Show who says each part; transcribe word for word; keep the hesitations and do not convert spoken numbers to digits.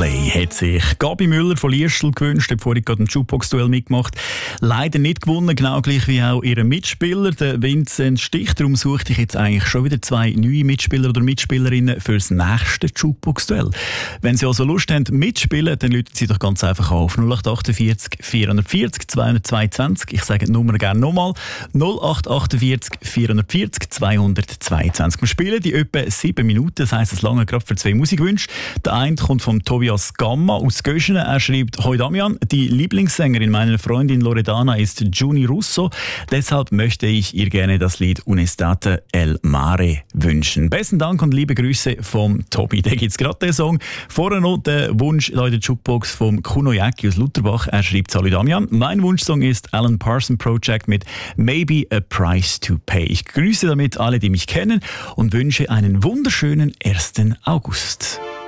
Speaker 1: Play hat sich Gabi Müller von Liestl gewünscht, hat vorhin gerade ein Jukebox-Duell mitgemacht. Leider nicht gewonnen, genau gleich wie auch ihr Mitspieler, der Vincent Stich. Darum suchte ich jetzt eigentlich schon wieder zwei neue Mitspieler oder Mitspielerinnen für das nächste Jukebox-Duell. Wenn Sie also Lust haben mitspielen, dann rufen Sie doch ganz einfach auf null acht achtundvierzig vierhundertvierzig zweihundertzweiundzwanzig. Ich sage die Nummer gerne nochmal. null acht achtundvierzig vierhundertvierzig zweihundertzweiundzwanzig. Wir spielen die etwa sieben Minuten, das heisst, es lange gerade für zwei Musikwünsche. Der eine kommt von Tobias Gamma aus Göschenen. Er schreibt: Hoi Damian, die Lieblingssängerin meiner Freundin Loredana ist Giuni Russo. Deshalb möchte ich ihr gerne das Lied Un'estate El Mare wünschen. Besten Dank und liebe Grüße vom Tobi. Da gibt es gerade den Song. Vorher noch der Wunsch in der Jukebox vom Kuno Jäcki aus Lutherbach. Er schreibt: Hallo Damian, mein Wunschsong ist Alan Parsons Project mit Maybe a Price to Pay. Ich grüße damit alle, die mich kennen und wünsche einen wunderschönen ersten August.